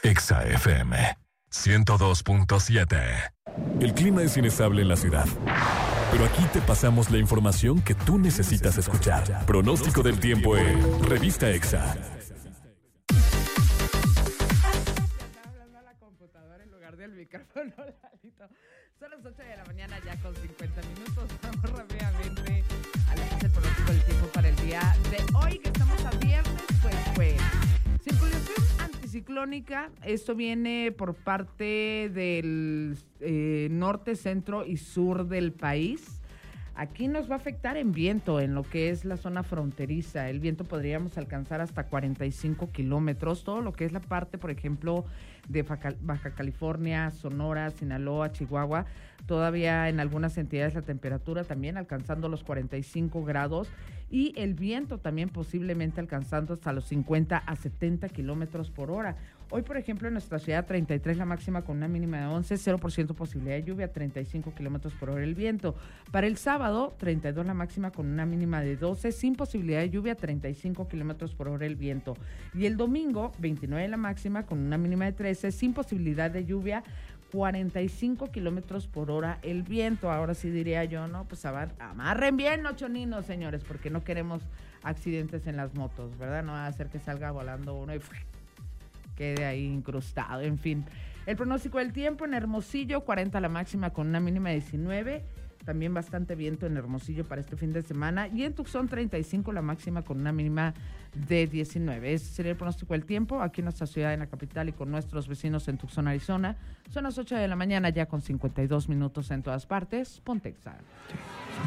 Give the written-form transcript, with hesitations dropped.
Exa FM 102.7. El clima es inestable en la ciudad, pero aquí te pasamos la información que tú necesitas escuchar. Pronóstico del tiempo en Revista Exa. Hablando a la computadora en lugar del micrófono, Lalito. Son las 8 de la mañana ya con 50 minutos. Vamos rápidamente a leer el pronóstico del tiempo para el día de hoy, que estamos a viernes. Pues circulación anticiclónica. Esto viene por parte del norte, centro y sur del país. Aquí nos va a afectar en viento, en lo que es la zona fronteriza. El viento podríamos alcanzar hasta 45 kilómetros. Todo lo que es la parte, por ejemplo, de Baja California, Sonora, Sinaloa, Chihuahua. Todavía en algunas entidades la temperatura también alcanzando los 45 grados. Y el viento también posiblemente alcanzando hasta los 50 a 70 kilómetros por hora. Hoy, por ejemplo, en nuestra ciudad, 33 la máxima con una mínima de 11, 0% posibilidad de lluvia, 35 kilómetros por hora el viento. Para el sábado, 32 la máxima con una mínima de 12, sin posibilidad de lluvia, 35 kilómetros por hora el viento. Y el domingo, 29 la máxima con una mínima de 13, sin posibilidad de lluvia, 45 kilómetros por hora el viento. Ahora sí diría yo, no, pues amarren bien los choninos, señores, porque no queremos accidentes en las motos, ¿verdad? No va a hacer que salga volando uno y quede ahí incrustado. En fin, el pronóstico del tiempo en Hermosillo, 40 la máxima con una mínima de 19. También bastante viento en Hermosillo para este fin de semana. Y en Tucson, 35 la máxima con una mínima de 19. Ese sería el pronóstico del tiempo aquí en nuestra ciudad, en la capital, y con nuestros vecinos en Tucson, Arizona. Son las 8 de la mañana ya con 52 minutos en todas partes. Ponte Exa.